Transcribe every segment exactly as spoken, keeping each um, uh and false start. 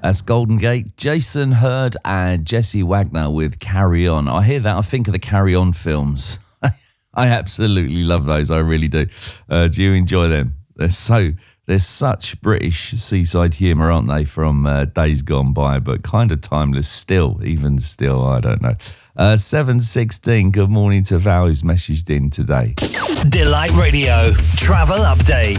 That's Golden Gate, Jason Hurd and Jesse Wagner with Carry On. I hear that, I think of the Carry On films. I absolutely love those, I really do. Uh, do you enjoy them? They're so, they're such British seaside humour, aren't they, from uh, days gone by, but kind of timeless still, even still, I don't know. Uh, seven sixteen, good morning to Val, who's messaged in today. Delight Radio, travel update.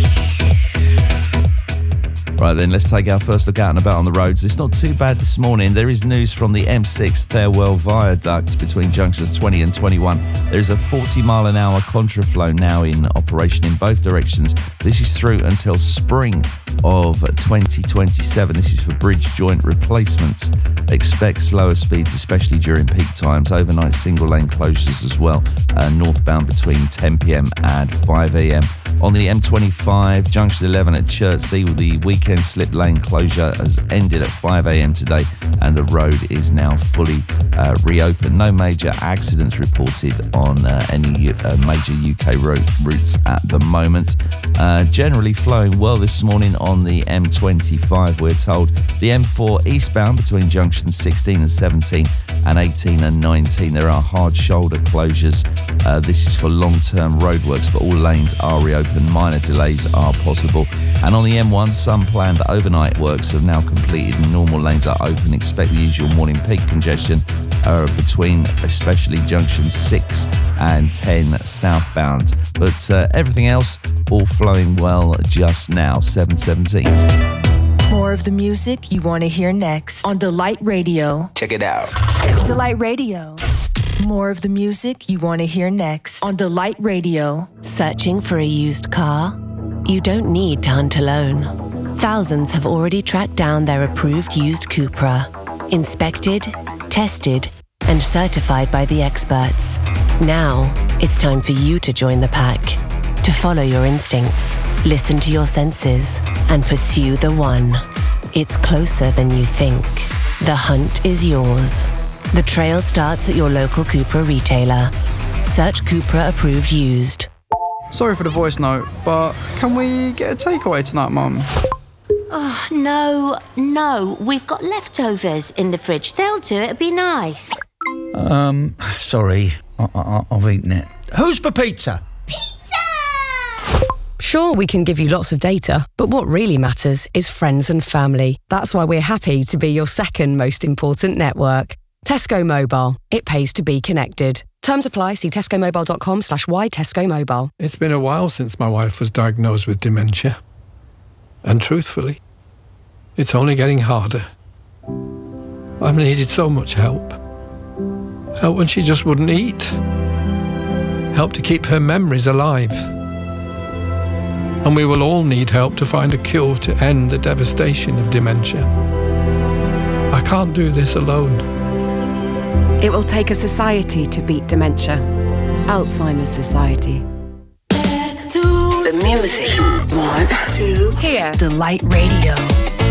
Right then, let's take our first look out and about on the roads. It's not too bad this morning. There is news from the M six Therwell Viaduct between junctions twenty and twenty-one. There is a forty mile an hour contraflow now in operation in both directions. This is through until spring of twenty twenty-seven. This is for bridge joint replacements. Expect slower speeds, especially during peak times. Overnight single lane closures as well, uh, northbound between ten p m and five a m. On the M twenty-five, junction eleven at Chertsey, the weekend slip lane closure has ended at five a m today and the road is now fully uh, reopened. No major accidents reported on uh, any uh, major U K road routes at the moment. Uh, generally flowing well this morning on the M twenty-five, we're told. The M four eastbound between junctions sixteen and seventeen and eighteen and nineteen, there are hard shoulder closures. Uh, this is for long-term roadworks, but all lanes are reopened. Minor delays are possible. And on the M one, some planned overnight works have now completed and normal lanes are open. Expect the usual morning peak congestion uh, between especially junctions six and ten southbound. But uh, everything else all flowing well just now. seven seventeen. More of the music you want to hear next on Delight Radio. Check it out. Delight Radio. More of the music you want to hear next on Delight Radio. Searching for a used car? You don't need to hunt alone. Thousands have already tracked down their approved used Cupra. Inspected, tested, and certified by the experts. Now, it's time for you to join the pack. To follow your instincts, listen to your senses, and pursue the one. It's closer than you think. The hunt is yours. The trail starts at your local Cupra retailer. Search Cupra approved used. Sorry for the voice note, but can we get a takeaway tonight, Mum? Oh, no, no. We've got leftovers in the fridge. They'll do it. It'd be nice. Um, sorry. I- I- I've eaten it. Who's for pizza? Sure, we can give you lots of data, but what really matters is friends and family. That's why we're happy to be your second most important network. Tesco Mobile. It pays to be connected. Terms apply. See tescomobile.com slash why Tesco Mobile. It's been a while since my wife was diagnosed with dementia. And truthfully, it's only getting harder. I've needed so much help. Help when she just wouldn't eat. Help to keep her memories alive. And we will all need help to find a cure to end the devastation of dementia. I can't do this alone. It will take a society to beat dementia. Alzheimer's Society. The music. Want to hear Delight Radio.